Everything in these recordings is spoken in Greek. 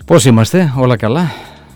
Πώς είμαστε, όλα καλά?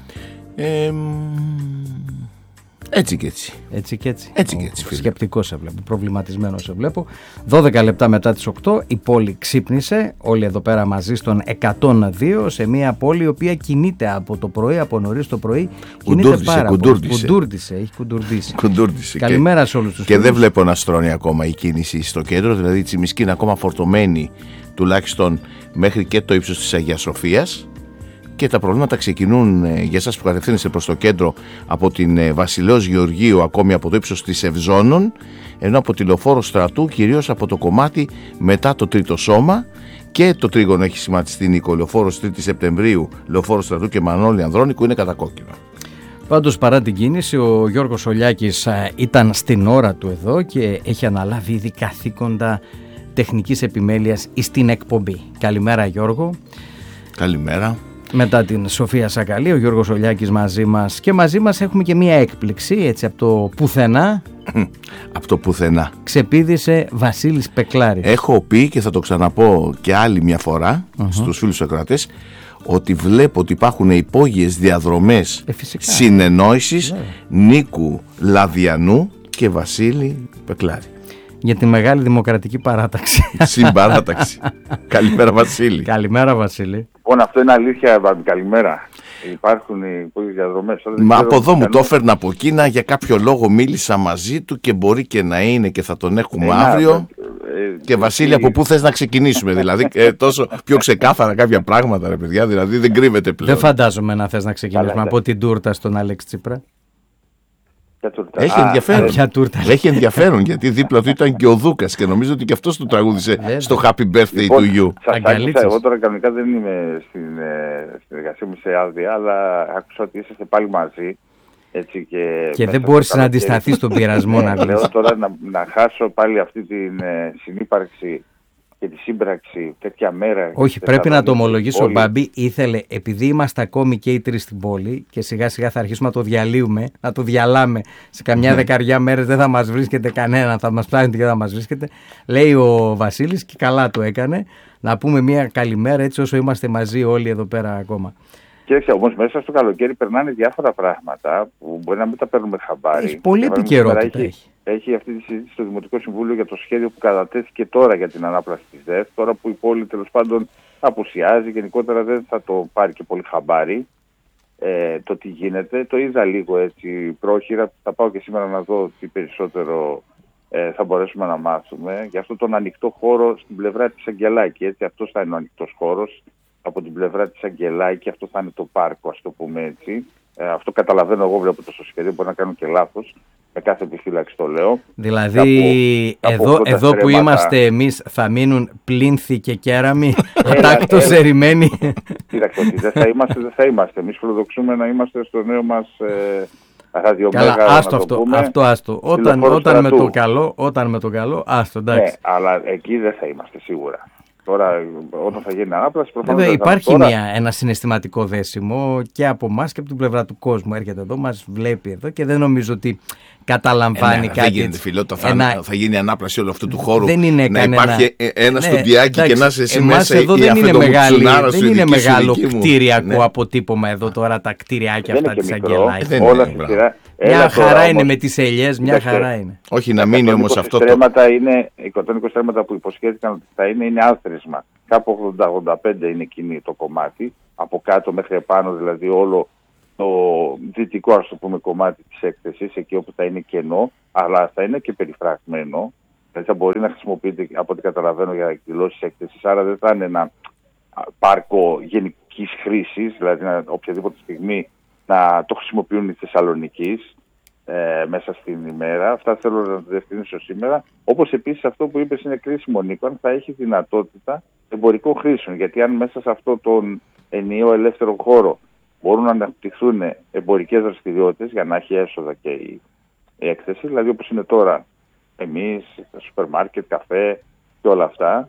Έτσι και έτσι. Έτσι και έτσι. Έτσι και έτσι, φίλε. Σκεπτικό σε βλέπω, προβληματισμένο σε βλέπω. 12 λεπτά μετά τις 8 η πόλη ξύπνησε, όλοι εδώ πέρα μαζί στον 102, σε μια πόλη η οποία κινείται από το πρωί, από νωρίς το πρωί. Κουντούρτισε, έχει κουντουρδίσει. Καλημέρα σε όλους τους Και δεν βλέπω να στρώνει ακόμα η κίνηση στο κέντρο, δηλαδή η Τσιμισκή είναι ακόμα φορτωμένη τουλάχιστον μέχρι και το ύψος της Αγίας Σοφίας. Και τα προβλήματα ξεκινούν για εσάς που κατευθύνεστε προς το κέντρο από την Βασιλέως Γεωργίου, ακόμη από το ύψος της Ευζώνων, ενώ από τη Λεωφόρο Στρατού, κυρίως από το κομμάτι μετά το Τρίτο Σώμα, και το τρίγωνο έχει σχηματιστεί, Νίκο, Λεωφόρος 3 Σεπτεμβρίου, Λεωφόρο Στρατού και Μανώλη Ανδρώνικου είναι κατακόκκινο. Πάντως, παρά την κίνηση, ο Γιώργος Ολιάκης ήταν στην ώρα του εδώ και έχει αναλάβει ήδη καθήκοντα τεχνικής επιμέλειας στην εκπομπή. Καλημέρα, Γιώργο. Καλημέρα. Μετά την Σοφία Σακαλή, ο Γιώργος Ολιάκης μαζί μας, και μαζί μας έχουμε και μία έκπληξη, έτσι από το πουθενά. Από το πουθενά. Ξεπήδησε Βασίλης Πεκλάρης. Έχω πει και θα το ξαναπώ και άλλη μια φορά στους φίλους ακροατές, ότι βλέπω ότι υπάρχουν υπόγειες διαδρομές συνεννόησης Νίκου Λαδιανού και Βασίλη Πεκλάρη. Για τη Μεγάλη Δημοκρατική Παράταξη. Συμπαράταξη. Καλημέρα, Βασίλη. Καλημέρα, Βασίλη. Λοιπόν, αυτό είναι αλήθεια, καλημέρα. Υπάρχουν οι υπόγειες διαδρομές. Μα από εδώ μου το έφερνα από Κίνα, για κάποιο λόγο μίλησα μαζί του και μπορεί και να είναι και θα τον έχουμε αύριο. Και Βασίλη, από πού θες να ξεκινήσουμε? Δηλαδή, τόσο πιο ξεκάθαρα κάποια πράγματα, ρε παιδιά, δηλαδή δεν κρύβεται πλέον. Δεν φαντάζομαι να θες να ξεκινήσουμε από την τούρτα στον Άλεξ Τσίπρα. Έχει ενδιαφέρον. Έχει ενδιαφέρον γιατί δίπλα του ήταν και ο Δούκας και νομίζω ότι και αυτός του τραγούδισε στο Happy Birthday to you. Εγώ τώρα κανονικά δεν είμαι στην εργασία μου σε άδεια, αλλά άκουσα ότι είσαστε πάλι μαζί. Έτσι, και δεν μπορείς να αντισταθείς στον πειρασμό να βγεις. Λέω τώρα να χάσω πάλι αυτή την συνύπαρξη και τη σύμπραξη τέτοια μέρα. Όχι, πρέπει να το ομολογήσω, Μπάμπη, ήθελε, επειδή είμαστε ακόμη και οι τρεις στην πόλη και σιγά σιγά θα αρχίσουμε να το διαλύουμε, να το διαλάμε, σε καμιά δεκαριά μέρες δεν θα μας βρίσκεται κανένα, θα μας πλάνετε και θα μας βρίσκεται, λέει ο Βασίλης, και καλά το έκανε, να πούμε μια καλημέρα έτσι όσο είμαστε μαζί όλοι εδώ πέρα ακόμα. Και όμως μέσα στο καλοκαίρι περνάνε διάφορα πράγματα που μπορεί να μην τα παίρνουμε χαμπάρι. Έχει πολλή επικαιρότητα. Έχει αυτή τη συζήτηση στο Δημοτικό Συμβούλιο για το σχέδιο που κατατέθηκε τώρα για την ανάπλαση της ΔΕΘ, τώρα που η πόλη τέλος πάντων απουσιάζει, γενικότερα δεν θα το πάρει και πολύ χαμπάρι το τι γίνεται. Το είδα λίγο έτσι πρόχειρα, θα πάω και σήμερα να δω τι περισσότερο θα μπορέσουμε να μάθουμε. Για αυτό τον ανοιχτό χώρο στην πλευρά της Αγγελάκη, έτσι, αυτός θα είναι ο ανοιχτός χώρος. Από την πλευρά της Αγγελάκη αυτό θα είναι το πάρκο, ας το πούμε έτσι. Αυτό καταλαβαίνω εγώ, βλέπω το σχέδιο, μπορεί να κάνω και λάθος. Με κάθε επιφύλαξη το λέω. Δηλαδή εδώ που είμαστε εμείς θα μείνουν πλήνθοι και κέραμοι, τάκτος ερημένοι. Κοίταξε, ότι δεν θα είμαστε. Εμείς φιλοδοξούμε να είμαστε στο νέο μας ραδιομέγα. Καλά, άστο. Όταν με το καλό, άστο, εντάξει. Ναι, αλλά εκεί δεν θα είμαστε σίγουρα. Τώρα, όταν θα γίνει ανάπλαση, προφανώς. Βέβαια, υπάρχει ένα συναισθηματικό δέσιμο και από εμάς και από την πλευρά του κόσμου. Έρχεται εδώ, μας βλέπει εδώ και δεν νομίζω ότι καταλαμβάνει κάτι. Δεν γίνεται, φιλότα, θα γίνει ανάπλαση όλου αυτού του χώρου. Δεν είναι να υπάρχει ένα στοντιάκι και να είσαι εσύ μέσα. Εδώ δεν είναι μεγάλο κτηριακό αποτύπωμα εδώ τώρα, τα κτηριάκια αυτά της Αγγελάκης. Μια χαρά είναι με τις ελιές, μια χαρά είναι. Όχι να μείνει όμως αυτό. Οι 120 στρέμματα που υποσχέθηκαν ότι θα είναι άθροισμα. Κάπου 80-85 είναι εκείνη το κομμάτι. Από κάτω μέχρι επάνω, δηλαδή όλο το δυτικό, ας το πούμε, κομμάτι της έκθεσης, εκεί όπου θα είναι κενό, αλλά θα είναι και περιφραγμένο. Δηλαδή θα μπορεί να χρησιμοποιείται, από ό,τι καταλαβαίνω, για εκδηλώσεις έκθεσης. Άρα δεν θα είναι ένα πάρκο γενικής χρήσης, δηλαδή οποιαδήποτε στιγμή να το χρησιμοποιούν οι Θεσσαλονικείς μέσα στην ημέρα. Αυτά θέλω να το διευκρινίσω σήμερα. Όπως επίσης αυτό που είπες είναι κρίσιμο, Νίκο, αν θα έχει δυνατότητα εμπορικών χρήσεων. Γιατί αν μέσα σε αυτό τον ενιαίο ελεύθερο χώρο μπορούν να αναπτυχθούν εμπορικές δραστηριότητες για να έχει έσοδα και η έκθεση, δηλαδή όπως είναι τώρα εμείς, τα σούπερ μάρκετ, καφέ και όλα αυτά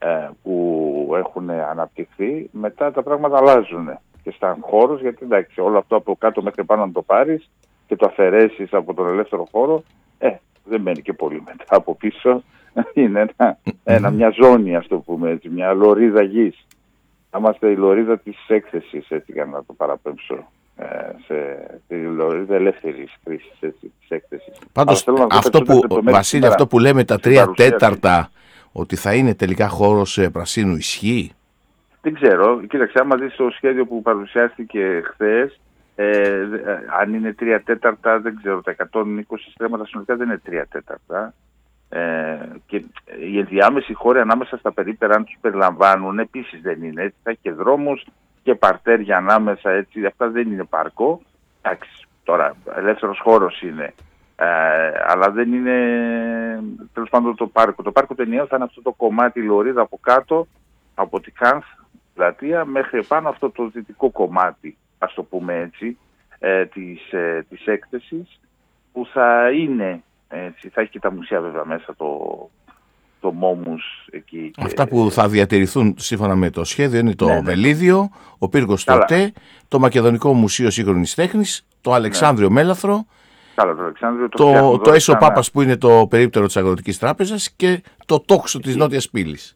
που έχουν αναπτυχθεί, μετά τα πράγματα αλλάζουν και στα χώρους, γιατί εντάξει, όλο αυτό από κάτω μέχρι πάνω να το πάρεις και το αφαιρέσεις από τον ελεύθερο χώρο, δεν μένει και πολύ μετά από πίσω. Είναι μια ζώνη, ας το πούμε έτσι, μια λωρίδα γης. Είμαστε η λωρίδα της έκθεσης, έτσι για να το παραπέμψω. Τη λωρίδα ελεύθερης χρήσης της έκθεσης. Πάντως, Βασίλη, αυτό που λέμε τα 3/4 ότι θα είναι τελικά χώρος πρασίνου, ισχύει? Δεν ξέρω. Κοίταξε, άμα δεις το σχέδιο που παρουσιάστηκε χθες, αν είναι 3/4, δεν ξέρω. Τα 120 στρέμματα συνολικά δεν είναι 3/4. Και η ενδιάμεση χώροι ανάμεσα στα περίπτερα, αν τους περιλαμβάνουν, επίσης δεν είναι. Έτσι, θα έχει και δρόμους και παρτέρια ανάμεσα, έτσι. Αυτά δεν είναι πάρκο. Εντάξει, τώρα ελεύθερος χώρος είναι. Αλλά δεν είναι, τέλος πάντων, το πάρκο. Το πάρκο ταινιαίο θα είναι αυτό το κομμάτι λωρίδα από κάτω, από τη Κάνθ πλατεία μέχρι επάνω, αυτό το δυτικό κομμάτι, ας το πούμε έτσι, της έκθεσης, που θα είναι, έτσι, θα έχει και τα μουσεία βέβαια μέσα, το Μόμους εκεί. Αυτά που θα διατηρηθούν σύμφωνα με το σχέδιο είναι το Βελίδιο, ο πύργος του ΟΤΕ, το Μακεδονικό Μουσείο Σύγχρονης Τέχνης, το Αλεξάνδριο Μέλαθρο, το Έσο Πάπας που είναι το περίπτερο της Αγροτικής Τράπεζας και το τόξο της Νότιας Πύλης.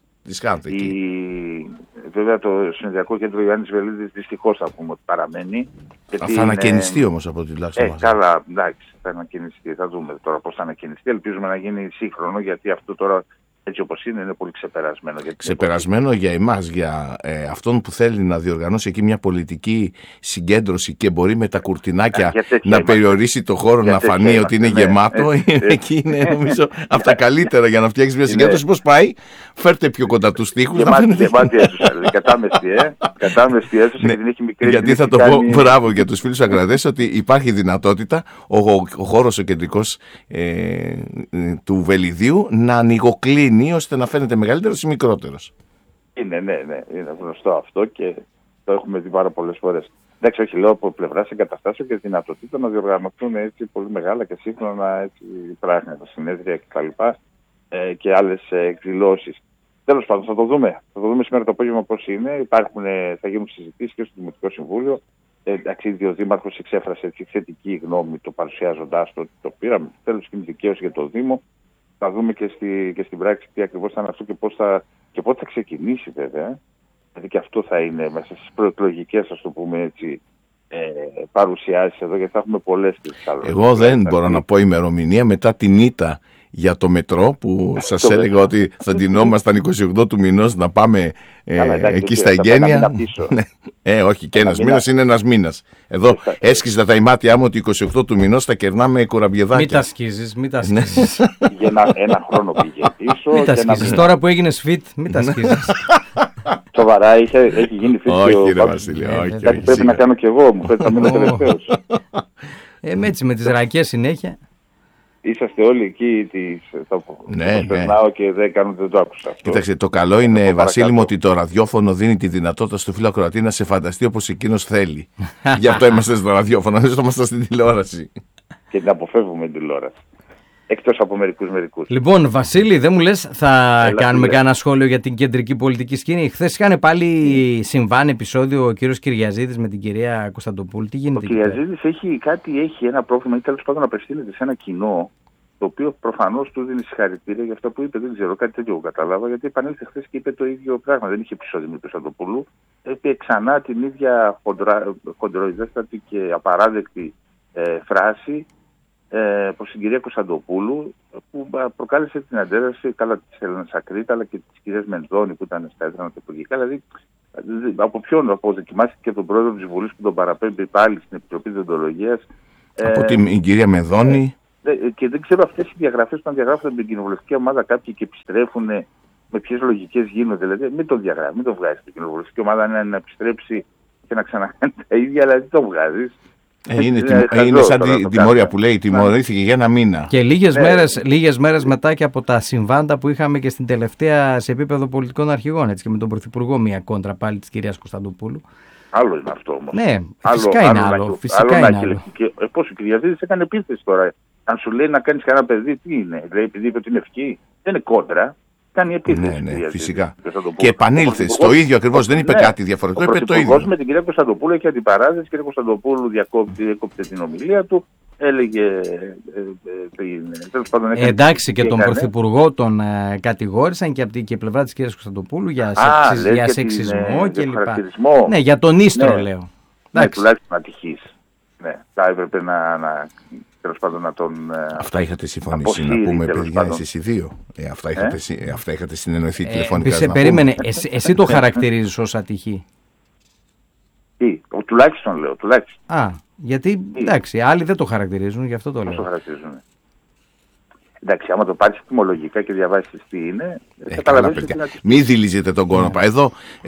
Βέβαια το Συνεδριακό Κέντρο Ιωάννης Βελίδης δυστυχώς θα πούμε ότι παραμένει. Θα ανακαινιστεί όμως από την τουλάχιστον. Καλά, εντάξει, θα ανακαινιστεί. Θα δούμε τώρα πώς θα ανακαινιστεί. Ελπίζουμε να γίνει σύγχρονο, γιατί αυτό τώρα έτσι όπως είναι πολύ ξεπερασμένο. Ξεπερασμένο για εμάς, για αυτόν που θέλει να διοργανώσει εκεί μια πολιτική συγκέντρωση και μπορεί με τα κουρτινάκια να περιορίσει το χώρο, να φανεί ότι είναι γεμάτο. Εκεί είναι νομίζω από τα καλύτερα για να φτιάξει μια συγκέντρωση. Πώς πάει, φέρτε πιο κοντά τους τοίχους. Γεμάτη αίθουσα, κατάμεστη αίθουσα και την έχει μικρή. Γιατί θα το πω, μπράβο για τους φίλους ακροατές, ότι υπάρχει δυνατότητα ο χώρος ο κεντρικός του Βελιδίου να ανοιγοκλίνει, ώστε να φαίνεται μεγαλύτερος ή μικρότερος. Ναι, είναι γνωστό αυτό και το έχουμε δει πάρα πολλές φορές. Εντάξει, όχι, λέω από πλευράς εγκαταστάσεων και δυνατοτήτων να διοργανωθούν έτσι πολύ μεγάλα και σύγχρονα έτσι πράγματα, συνέδρια κτλ. Και άλλες εκδηλώσεις. Τέλος πάντων, θα το δούμε. Θα το δούμε σήμερα το απόγευμα πώς είναι. Θα γίνουν συζητήσεις και στο Δημοτικό Συμβούλιο. Εντάξει, ο Δήμαρχος εξέφρασε θετική γνώμη, το παρουσιάζοντάς το ότι το πήραμε. Τέλος, και είναι δικαίωση για το Δήμο. Θα δούμε και στην πράξη τι ακριβώς θα είναι αυτό και πότε θα ξεκινήσει βέβαια. Δηλαδή και αυτό θα είναι μέσα στις προεκλογικές, ας το πούμε έτσι, παρουσιάσεις εδώ, γιατί θα έχουμε πολλές. Εγώ δεν μπορώ να πω ημερομηνία μετά την ήττα για το μετρό που σας έλεγα ότι θα ντυνόμασταν 28 του μηνός να πάμε εκεί στα εγγένεια. Όχι, και ένας μήνας είναι ένας μήνας. Εδώ έσκυζα τα ημάτια μου ότι 28 του μηνός θα κερνάμε κουραμπιεδάκια. Μην τα σκίζεις, μην τα σκίζεις. Για ένα χρόνο πήγε πίσω. Μην τα σκίζεις, τώρα που έγινες fit, μην τα σκίζεις. Σοβαρά, έχει γίνει fit. Όχι ρε Βασίλη, όχι. Κάτι πρέπει να κάνω κι εγώ, μου φαίνεται να μείνω τελευταίος. Έτσι με τις ρακές συνέχεια. Είσαστε όλοι εκεί, περνάω και δεν το άκουσα. Κοίταξε, το καλό είναι, Βασίλη μου, ότι το ραδιόφωνο δίνει τη δυνατότητα στο φίλο ακροατή να σε φανταστεί όπως εκείνος θέλει. Γι' αυτό είμαστε στο ραδιόφωνο, δεν είμαστε στην τηλεόραση. Και την αποφεύγουμε την τηλεόραση. Εκτός από μερικούς. Λοιπόν, Βασίλη, δεν μου λες, κάνουμε κανένα σχόλιο για την κεντρική πολιτική σκηνή? Χθες είχαν πάλι συμβάν επεισόδιο ο κύριος Κυριαζίδης με την κυρία Κωνσταντοπούλου. Τι γίνεται? Ο Κυριαζίδης έχει ένα πρόβλημα, ή τέλος πάντων απευθύνεται σε ένα κοινό, το οποίο προφανώς του δίνει συγχαρητήρια για αυτά που είπε. Δεν ξέρω, κάτι τέτοιο κατάλαβα, γιατί επανήλθε χθες και είπε το ίδιο πράγμα. Δεν είχε επεισόδιο με τον Κωνσταντοπούλου. Είπε ξανά την ίδια χοντροειδέστατη και απαράδεκτη φράση προς την κυρία Κωνσταντοπούλου, που προκάλεσε την αντίδραση καλά της Έλενας Ακρίτα αλλά και της κυρίας Μενδώνη που ήταν στα έδρανα υπουργικά. Δηλαδή, από ποιον αποδοκιμάστηκε και τον πρόεδρο της Βουλής που τον παραπέμπει πάλι στην Επιτροπή Διοντολογίας. Από την κυρία Μενδώνη. Και δεν ξέρω αυτές οι διαγραφές που διαγράφονται με την κοινοβουλευτική ομάδα κάποιοι και επιστρέφουν, με ποιες λογικές γίνονται. Δηλαδή, μην το διαγράφει, μην το βγάζει την κοινοβουλευτική ομάδα να επιστρέψει και να ξανακάνει τα ίδια, αλλά δεν το βγάζει. Είναι σαν τη τιμωρία που λέει, τιμωρήθηκε για ένα μήνα. Και λίγες μέρες μετά και από τα συμβάντα που είχαμε και στην τελευταία σε επίπεδο πολιτικών αρχηγών, έτσι, και με τον Πρωθυπουργό μια κόντρα πάλι της κυρίας Κωνσταντοπούλου. Άλλο είναι αυτό όμως. Ναι, φυσικά είναι άλλο. Πώς ο Κυριαζίδης έκανε επίθεση τώρα. Αν σου λέει να κάνεις κανένα παιδί, τι είναι? Λέει επειδή είπε ότι είναι ευχή, δεν είναι κόντρα. Κάνει επίθεση. Ναι, φυσικά. Και επανήλθε στο ίδιο ακριβώς, δεν είπε κάτι διαφορετικό, είπε το ίδιο. Με την κυρία Κωνσταντοπούλου έχει αντιπαράθεση. Η κυρία Κωνσταντοπούλου διέκοπτε την ομιλία του. έλεγε. Τέλος πάντων, εντάξει, και τον Πρωθυπουργό τον κατηγόρησαν και από την πλευρά της κυρίας Κωνσταντοπούλου για σεξισμό κλπ. Ναι, για τον Ίστρο, λέω. Ναι, τουλάχιστον ατυχής. Ναι, θα έπρεπε τέλος πάντων να τον. Αυτά είχατε συμφωνήσει, να πούμε, παιδιά, εσείς οι δύο. Αυτά είχατε συνεννοηθεί τηλεφωνικά. Περίμενε, εσύ το χαρακτηρίζεις ως ατυχή? Τουλάχιστον λέω, τουλάχιστον. Γιατί εντάξει, άλλοι δεν το χαρακτηρίζουν, γι' αυτό το λέω. Το χαρακτηρίζουν. Εντάξει, άμα το πάρεις τιμολογικά και διαβάσεις τι είναι, καταλαβαίνεις ότι είναι. Μην δηλίζετε τον κόνοπα. Εδώ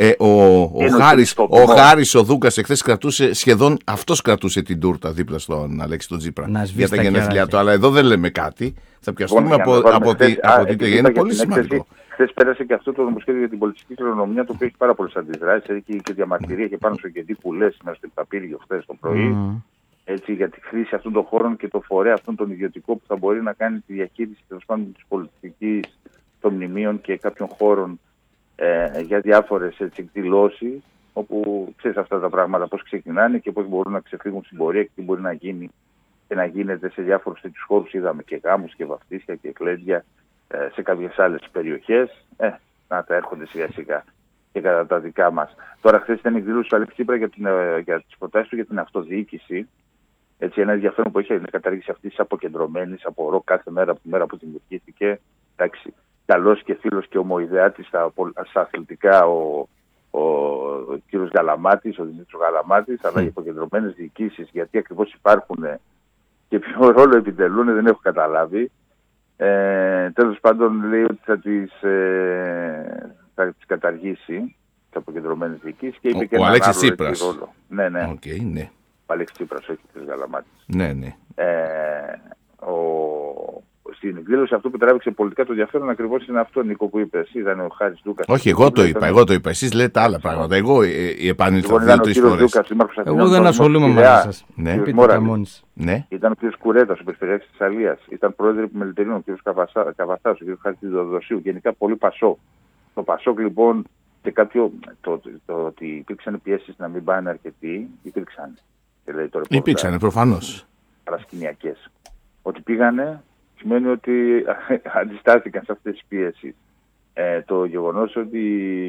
ο Χάρης ο Δούκας εχθές σχεδόν αυτός κρατούσε την τούρτα δίπλα στον Αλέξη τον Τσίπρα για τα γενέθλιά του. Αλλά εδώ δεν λέμε κάτι. Θα πιαστούμε από τι tegένει. Είναι πολύ σημαντικό. Χθες πέρασε και αυτό το νομοσχέδιο για την πολιτική κληρονομιά, το οποίο έχει πάρα πολλές αντιδράσεις. Έχει και διαμαρτυρία και πάνω στο κεντή που λες σήμερα στο Παπύργιο χθες το πρωί. Έτσι, για τη χρήση αυτών των χώρων και το φορέα αυτών των ιδιωτικό που θα μπορεί να κάνει τη διαχείριση τέλος πάντων της πολιτικής, των μνημείων και κάποιων χώρων για διάφορες εκδηλώσεις, όπου ξέρεις αυτά τα πράγματα πώς ξεκινάνε και πώς μπορούν να ξεφύγουν στην πορεία και τι μπορεί να γίνει και να γίνεται σε διάφορους τέτοιους χώρους. Είδαμε και γάμους και βαφτίσια και εκλέγγια σε κάποιες άλλες περιοχές. Να τα έρχονται σιγά σιγά και κατά τα δικά μας. Τώρα, χθες ήταν η εκδήλωση του Αλέξη Τσίπρα για τις προτάσεις του για την αυτοδιοίκηση. Έτσι, ένα ενδιαφέρον που έχει είναι η κατάργηση αυτής της αποκεντρωμένης, απορώ κάθε μέρα που δημιουργήθηκε. Εντάξει, καλός και φίλος και ομοειδεάτης στα αθλητικά ο κύριος Γαλαμάτης, ο Δημήτρης Γαλαμάτης, αλλά οι αποκεντρωμένες διοικήσεις, γιατί ακριβώς υπάρχουν και ποιο ρόλο επιτελούν, δεν έχω καταλάβει. Τέλος πάντων, λέει ότι θα τις καταργήσει τις αποκεντρωμένες διοικήσεις και είπε και ένα Αλέξης Τσίπρας. Ρόλο. Ναι. Okay, ναι. Ο Αλέξης Τσίπρας, όχι της Γαλαμάτης. Ναι. Στην εκδήλωση αυτό που τράβηξε πολιτικά το ενδιαφέρον ακριβώς είναι αυτό, Νίκο, που είπε. Εσύ ήταν ο Χάρης Δούκας. Όχι, εγώ το είπα. Εσείς λέτε άλλα πράγματα. Εγώ επανήλθα 2-3 φορές. Εγώ δεν ασχολούμαι μαζί σας. Ναι. Ήταν ο κ. Κουρέτας, ο Περιφερειάρχης της Αλίας. Ήταν πρόεδρος επιμελητηρίων, ο κ. Καβαθάς, ο κ. Χατζηδοδοσίου. Γενικά πολύ Πασόκ. Το Πασόκ λοιπόν και το ότι υπήρξαν πιέσεις να μην πάνε αρκετοί, υπήρξαν προφανώς. Παρασκηνιακές. Ότι πήγανε σημαίνει ότι αντιστάθηκαν σε αυτές τις πιέσεις. Το γεγονός ότι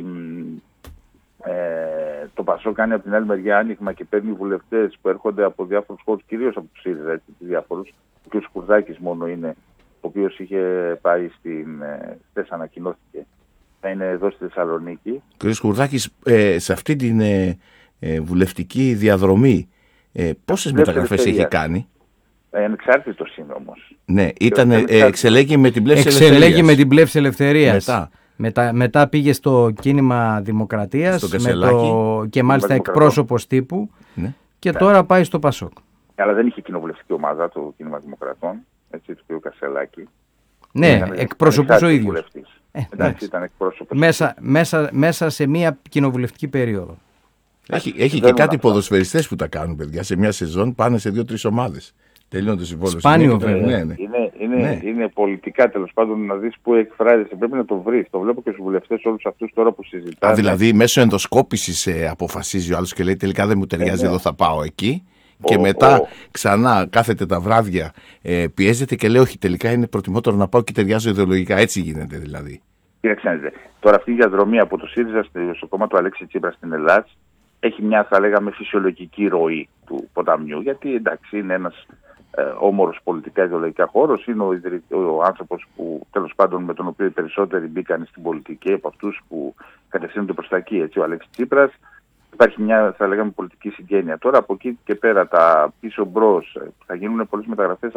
το Πασόκ κάνει από την άλλη μεριά άνοιγμα και παίρνει βουλευτές που έρχονται από διάφορους χώρους, κυρίως από τους ΣΥΡΙΖΑ, διάφορους. Ο κ. Σκουρδάκης μόνο είναι, ο οποίος είχε πάει χθες ανακοινώθηκε, θα είναι εδώ στη Θεσσαλονίκη. Ο κ. Σκουρδάκης σε αυτή την βουλευτική διαδρομή πόσες μεταγραφές έχει κάνει? Ανεξάρτητος είναι όμως. Ναι, εξελέγει με την πλεύση ελευθερίας. Μετά πήγε στο κίνημα Δημοκρατίας και μάλιστα εκπρόσωπος τύπου, ναι. Και τώρα πάει στο Πασόκ. Αλλά δεν είχε κοινοβουλευτική ομάδα το κίνημα Δημοκρατών, έτσι, του κ. Κασελάκη. Ναι, εκπροσωπούσε ο ίδιος. Εντάξει, ήταν εκπρόσωπος. Μέσα σε μια κοινοβουλευτική περίοδο. Έχει και κάτι ποδοσφαιριστές που τα κάνουν, παιδιά. Σε μια σεζόν πάνε σε 2-3 ομάδες. Τελειώνει το συμβόλαιο. Σπάνιο, βέβαια. Είναι πολιτικά, τέλος πάντων, να δεις πού εκφράζεσαι. Πρέπει να το βρεις. Το βλέπω και στους βουλευτές όλους αυτούς τώρα που συζητάνε. Δηλαδή, μέσω ενδοσκόπησης αποφασίζει ο άλλος και λέει τελικά δεν μου ταιριάζει, εδώ θα πάω εκεί. Και μετά ξανά κάθεται τα βράδια, πιέζεται και λέει όχι, τελικά είναι προτιμότερο να πάω και ταιριάζω ιδεολογικά. Έτσι γίνεται δηλαδή. Κοίταξε, τώρα αυτή η διαδρομή από το ΣΥΡΙΖΑ στο κόμμα του Αλέξη Τσίπρα στην Ελλάδα έχει μια, θα λέγαμε, φυσιολογική ροή του ποταμιού. Γιατί εντάξει, είναι ένας όμορος πολιτικά ιδεολογικά χώρος, είναι ο άνθρωπος που τέλος πάντων με τον οποίο οι περισσότεροι μπήκαν στην πολιτική από αυτούς που κατευθύνονται προς τα εκεί, έτσι, ο Αλέξης Τσίπρας. Υπάρχει μια, θα λέγαμε, πολιτική συγγένεια. Τώρα από εκεί και πέρα τα πίσω μπρος θα γίνουν πολλές μεταγραφές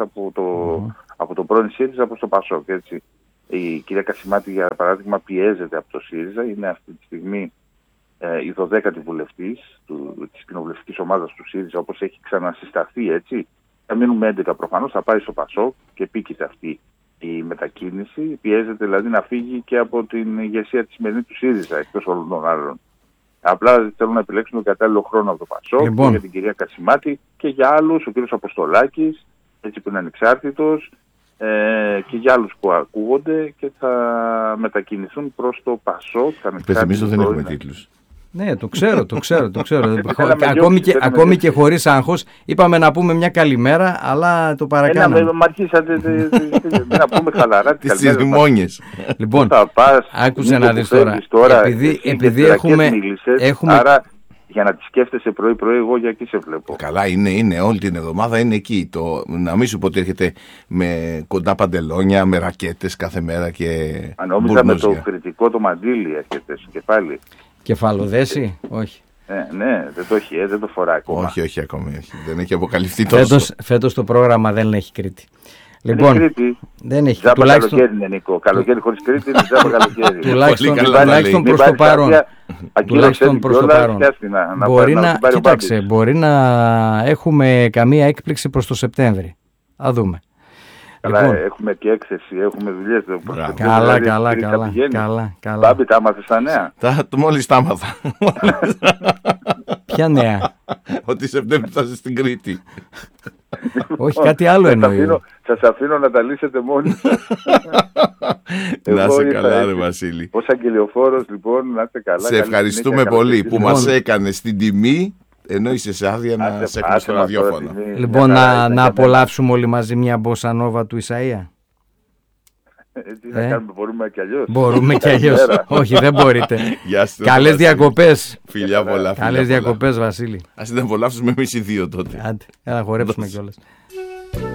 από το πρώην ΣΥΡΙΖΑ προς το Πασόκ. Έτσι. Η κυρία Κασιμάτη, για παράδειγμα, πιέζεται από το ΣΥΡΙΖΑ, είναι αυτή τη στιγμή η 12η βουλευτής της κοινοβουλευτικής ομάδας του ΣΥΡΙΖΑ, όπως έχει ξανασυσταθεί, έτσι. Θα μείνουμε 11 προφανώς, θα πάει στο Πασόκ και επίκειται αυτή η μετακίνηση. Πιέζεται δηλαδή να φύγει και από την ηγεσία της σημερινής του ΣΥΡΙΖΑ, εκτός όλων των άλλων. Απλά θέλουν να επιλέξουν τον κατάλληλο χρόνο από το Πασόκ και για την κυρία Κασιμάτη και για άλλους, ο κύριος Αποστολάκης, έτσι που είναι ανεξάρτητος, και για άλλους που ακούγονται και θα μετακινηθούν προς το Πασόκ. Υπενθυμίζω δεν έχουμε τίτλους. Ναι, το ξέρω. Ακόμη και χωρίς άγχος, είπαμε να πούμε μια καλημέρα, αλλά το παρακάναμε. Μ' αρχίσατε να πούμε χαλαρά τις ζυμώνιες. Λοιπόν, άκουσε να δεις τώρα. Επειδή έχουμε... Άρα, για να τη σκέφτεσαι πρωί-πρωί, εγώ για εκεί σε βλέπω. Καλά, είναι όλη την εβδομάδα είναι εκεί. Να μην σου πω ότι έρχεται με κοντά παντελόνια, με ρακέτες κάθε μέρα και. Αν νόμιζα με το κριτικό το μαντίλι έρχεται στο κεφάλι. Κεφαλοδέση, όχι. Ναι, δεν το έχει, δεν το φοράει ακόμα. Όχι, ακόμη. Δεν έχει αποκαλυφθεί τόσο. Φέτος το πρόγραμμα δεν έχει Κρήτη. Λοιπόν, δεν έχει. Ζάπα καλοκαίρι είναι, Νίκο. Καλοκαίρι χωρίς Κρήτη είναι ζάπα καλοκαίρι. Τουλάχιστον προς το παρόν. Τουλάχιστον προς το παρόν. Κοίταξε, μπορεί να έχουμε καμία έκπληξη προς το Σεπτέμβρη. Α δούμε. Καλά, έχουμε και έκθεση, έχουμε δουλειές. Καλά. Μπάμπη, τα άμαθες τα νέα? Μόλις τα άμαθα. Ποια νέα? Ότι Σεπτέμβρη θα είσαι στην Κρήτη. Όχι, κάτι άλλο εννοεί. Σας αφήνω να τα λύσετε μόνοι σας. Να είσαι καλά, ρε Βασίλη. Ως αγγελιοφόρος, λοιπόν, να είστε καλά. Σε ευχαριστούμε πολύ που μας έκανες την τιμή, ενώ είσαι σε άδεια να σε έχουμε στο ραδιόφωνο. Λοιπόν, να απολαύσουμε όλοι μαζί μια μποσανόβα του Ισαΐα. Τι να κάνουμε, μπορούμε και αλλιώς. Μπορούμε και αλλιώς. Όχι, δεν μπορείτε. Καλές διακοπές. Φιλιά πολλά. Καλές διακοπές, Βασίλη. Ας την απολαύσουμε εμείς οι δύο τότε. Άντε, να χορέψουμε κιόλας.